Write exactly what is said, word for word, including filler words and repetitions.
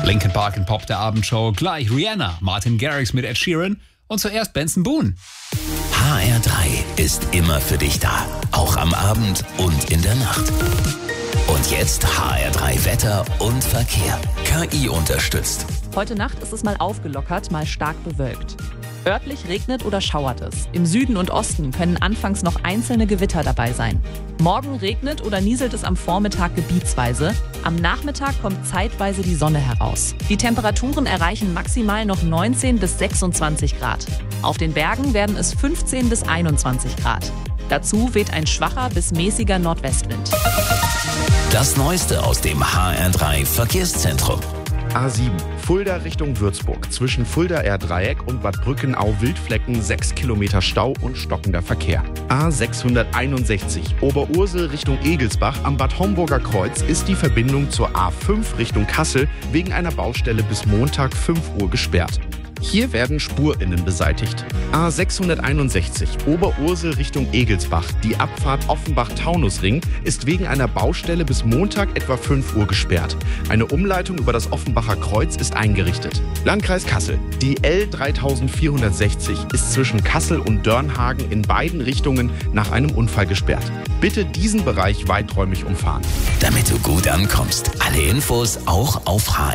Linkin Park in Pop der Abendshow, gleich Rihanna, Martin Garrix mit Ed Sheeran und zuerst Benson Boone. H R drei ist immer für dich da, auch am Abend und in der Nacht. Und jetzt H R drei Wetter und Verkehr. K I unterstützt. Heute Nacht ist es mal aufgelockert, mal stark bewölkt. Örtlich regnet oder schauert es. Im Süden und Osten können anfangs noch einzelne Gewitter dabei sein. Morgen regnet oder nieselt es am Vormittag gebietsweise. Am Nachmittag kommt zeitweise die Sonne heraus. Die Temperaturen erreichen maximal noch neunzehn bis sechsundzwanzig Grad. Auf den Bergen werden es fünfzehn bis einundzwanzig Grad. Dazu weht ein schwacher bis mäßiger Nordwestwind. Das Neueste aus dem H R drei Verkehrszentrum. A sieben, Fulda Richtung Würzburg. Zwischen Fulda-R-Dreieck und Bad Brückenau-Wildflecken sechs Kilometer Stau und stockender Verkehr. A sechshunderteinundsechzig, Oberursel Richtung Egelsbach am Bad Homburger Kreuz ist die Verbindung zur A fünf Richtung Kassel wegen einer Baustelle bis Montag fünf Uhr gesperrt. Hier werden SpurInnen beseitigt. A sechshunderteinundsechzig, Oberursel Richtung Egelsbach. Die Abfahrt Offenbach-Taunusring ist wegen einer Baustelle bis Montag etwa fünf Uhr gesperrt. Eine Umleitung über das Offenbacher Kreuz ist eingerichtet. Landkreis Kassel. Die L dreitausendvierhundertsechzig ist zwischen Kassel und Dörnhagen in beiden Richtungen nach einem Unfall gesperrt. Bitte diesen Bereich weiträumig umfahren. Damit du gut ankommst. Alle Infos auch auf H R drei.